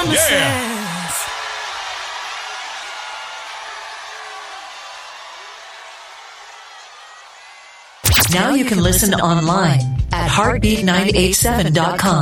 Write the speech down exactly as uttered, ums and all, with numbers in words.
Yeah. Now you can listen online at heartbeat nine eight seven dot com.